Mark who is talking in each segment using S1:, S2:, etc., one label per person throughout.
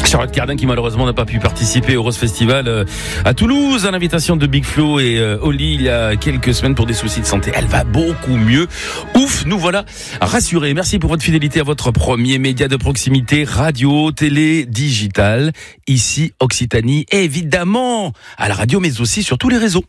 S1: Charlotte Cardin qui malheureusement n'a pas pu participer au Rose Festival à Toulouse à l'invitation de Big Flo et Oli il y a quelques semaines pour des soucis de santé. Elle va beaucoup mieux. Ouf, nous voilà rassurés. Merci pour votre fidélité à votre premier média de proximité, radio, télé, digital. Ici Occitanie, évidemment à la radio mais aussi sur tous les réseaux.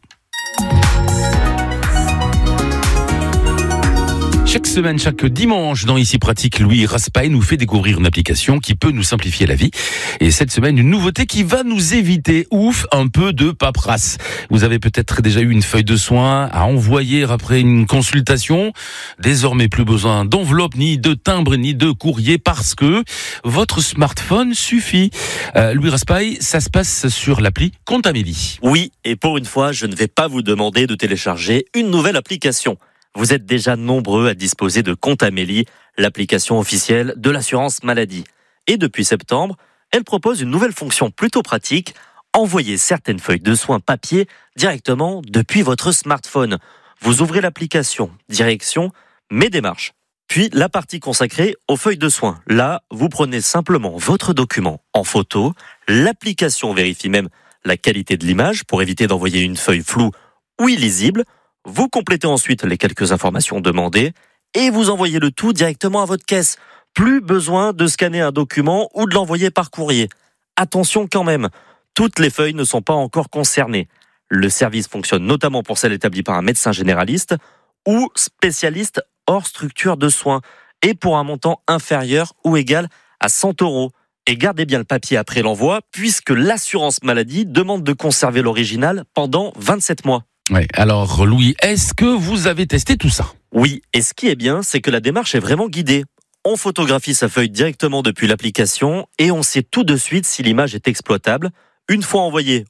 S1: Chaque semaine, chaque dimanche, dans Ici Pratique, Louis Raspail nous fait découvrir une application qui peut nous simplifier la vie. Et cette semaine, une nouveauté qui va nous éviter, un peu de paperasse. Vous avez peut-être déjà eu une feuille de soins à envoyer après une consultation. Désormais, plus besoin d'enveloppe, ni de timbre, ni de courrier, parce que votre smartphone suffit. Louis Raspail, ça se passe sur l'appli Contamélie.
S2: Oui, et pour une fois, je ne vais pas vous demander de télécharger une nouvelle application. Vous êtes déjà nombreux à disposer de Contamélie, l'application officielle de l'assurance maladie. Et depuis septembre, elle propose une nouvelle fonction plutôt pratique, envoyer certaines feuilles de soins papier directement depuis votre smartphone. Vous ouvrez l'application, direction Mes démarches. Puis la partie consacrée aux feuilles de soins. Là, vous prenez simplement votre document en photo, l'application vérifie même la qualité de l'image pour éviter d'envoyer une feuille floue ou illisible. Vous complétez ensuite les quelques informations demandées et vous envoyez le tout directement à votre caisse. Plus besoin de scanner un document ou de l'envoyer par courrier. Attention quand même, toutes les feuilles ne sont pas encore concernées. Le service fonctionne notamment pour celles établies par un médecin généraliste ou spécialiste hors structure de soins et pour un montant inférieur ou égal à 100 €. Et gardez bien le papier après l'envoi puisque l'assurance maladie demande de conserver l'original pendant 27 mois.
S1: Ouais. Alors Louis, est-ce que vous avez testé tout ça ?
S2: Oui, et ce qui est bien, c'est que la démarche est vraiment guidée. On photographie sa feuille directement depuis l'application et on sait tout de suite si l'image est exploitable. Une fois envoyée,